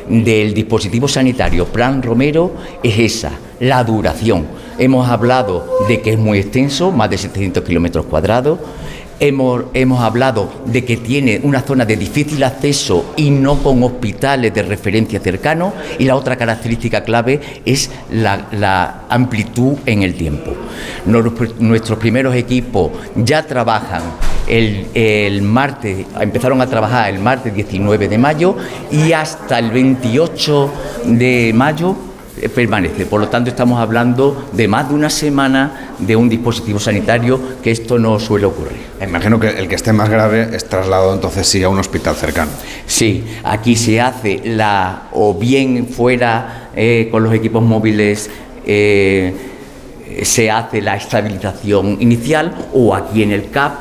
del dispositivo sanitario Plan Romero es esa, la duración. Hemos hablado de que es muy extenso, más de 700 kilómetros cuadrados. Hemos hablado de que tiene una zona de difícil acceso y no con hospitales de referencia cercanos, y la otra característica clave es la amplitud en el tiempo. Nuestros primeros equipos ya trabajan el martes, empezaron a trabajar el martes 19 de mayo y hasta el 28 de mayo permanece. Por lo tanto, estamos hablando de más de una semana de un dispositivo sanitario, que esto no suele ocurrir. Imagino que el que esté más grave es trasladado entonces sí a un hospital cercano. Sí, aquí se hace o bien fuera con los equipos móviles se hace la estabilización inicial, o aquí en el CAP,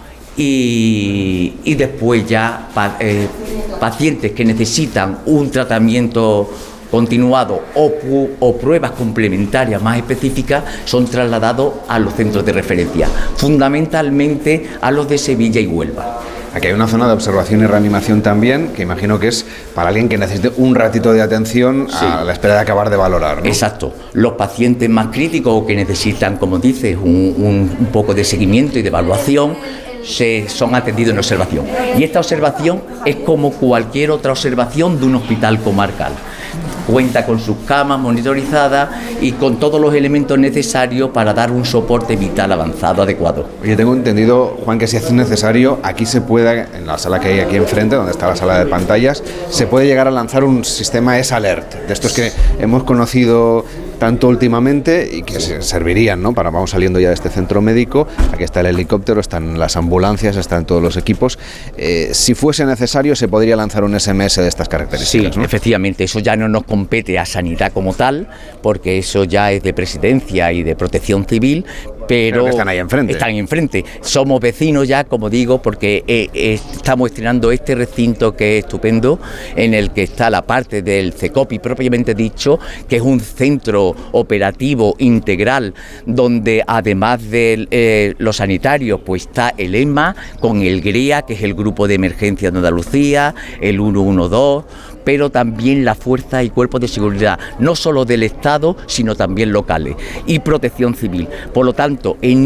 y después ya pacientes que necesitan un tratamiento continuado o pruebas complementarias más específicas son trasladados a los centros de referencia, fundamentalmente a los de Sevilla y Huelva. Aquí hay una zona de observación y reanimación también, que imagino que es para alguien que necesite un ratito de atención a la espera de acabar de valorar, ¿no? Exacto. Los pacientes más críticos o que necesitan, como dices, un poco de seguimiento y de evaluación, son atendidos en observación. Y esta observación es como cualquier otra observación de un hospital comarcal. Cuenta con sus camas monitorizadas y con todos los elementos necesarios para dar un soporte vital avanzado adecuado. Yo tengo entendido, Juan, que si es necesario, aquí se puede, en la sala que hay aquí enfrente, donde está la sala de pantallas, se puede llegar a lanzar un sistema S-Alert, de estos que hemos conocido tanto últimamente y que servirían, ¿no? Vamos saliendo ya de este centro médico, aquí está el helicóptero, están las ambulancias, están todos los equipos. Si fuese necesario, se podría lanzar un SMS de estas características, sí, ¿no? Efectivamente, eso ya no nos compete a Sanidad como tal, porque eso ya es de Presidencia y de Protección Civil, pero están ahí enfrente. Están enfrente. Somos vecinos ya, como digo, porque estamos estrenando este recinto que es estupendo, en el que está la parte del CECOPI propiamente dicho, que es un centro operativo integral, donde además de los sanitarios, pues está el EMA con el GREA, que es el Grupo de Emergencia de Andalucía, el 112, pero también la fuerza y cuerpos de seguridad, no solo del Estado, sino también locales, y Protección Civil. Por lo tanto, en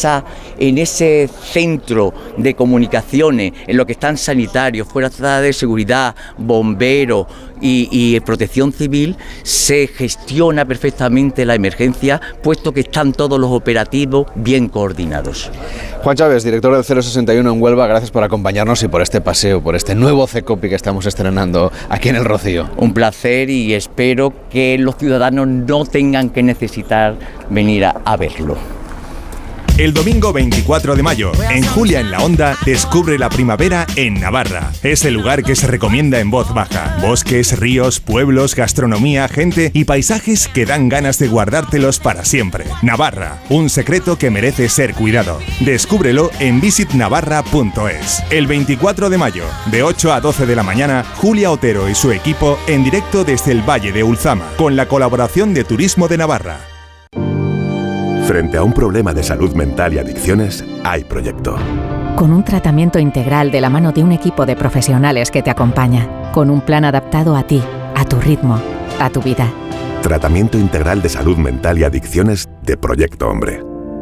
ese centro de comunicaciones, en lo que están sanitarios, fuerzas de seguridad, bomberos y Protección Civil, se gestiona perfectamente la emergencia, puesto que están todos los operativos bien coordinados. Juan Chávez, director del 061 en Huelva, gracias por acompañarnos y por este paseo, por este nuevo CECOPI que estamos estrenando aquí en el Rocío. Un placer, y espero que los ciudadanos no tengan que necesitar venir a verlo. El domingo 24 de mayo, en Julia en la Onda, descubre la primavera en Navarra. Es el lugar que se recomienda en voz baja. Bosques, ríos, pueblos, gastronomía, gente y paisajes que dan ganas de guardártelos para siempre. Navarra, un secreto que merece ser cuidado. Descúbrelo en visitnavarra.es. El 24 de mayo, de 8 a 12 de la mañana, Julia Otero y su equipo en directo desde el Valle de Ulzama, con la colaboración de Turismo de Navarra. Frente a un problema de salud mental y adicciones, hay proyecto. Con un tratamiento integral de la mano de un equipo de profesionales que te acompaña. Con un plan adaptado a ti, a tu ritmo, a tu vida. Tratamiento integral de salud mental y adicciones de Proyecto Hombre.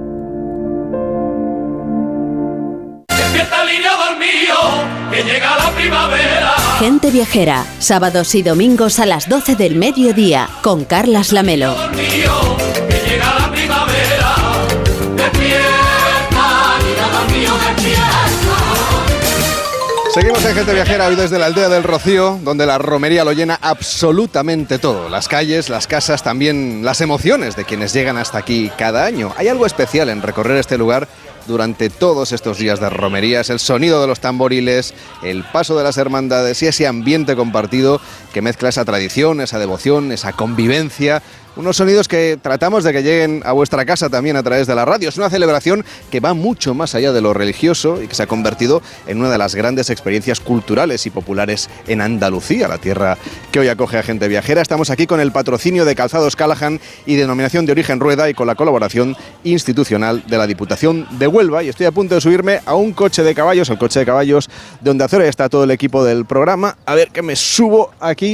Despierta línea dormido, que llega la primavera. Gente Viajera, sábados y domingos a las 12 del mediodía, con Carlas Lamelo. Seguimos en Gente Viajera, hoy desde la aldea del Rocío, donde la romería lo llena absolutamente todo. Las calles, las casas, también las emociones de quienes llegan hasta aquí cada año. Hay algo especial en recorrer este lugar durante todos estos días de romerías, el sonido de los tamboriles, el paso de las hermandades y ese ambiente compartido que mezcla esa tradición, esa devoción, esa convivencia. Unos sonidos que tratamos de que lleguen a vuestra casa también a través de la radio. Es una celebración que va mucho más allá de lo religioso y que se ha convertido en una de las grandes experiencias culturales y populares en Andalucía, la tierra que hoy acoge a Gente Viajera. Estamos aquí con el patrocinio de Calzados Callahan y Denominación de Origen Rueda, y con la colaboración institucional de la Diputación de Huelva. Y estoy a punto de subirme a un coche de caballos, el coche de caballos de Onda Cero. Está todo el equipo del programa. A ver que me subo aquí.